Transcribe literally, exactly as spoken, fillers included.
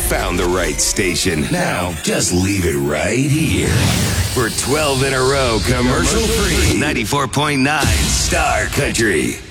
found the right station. Now, just leave it right here. For twelve in a row, commercial free, ninety-four point nine Star Country.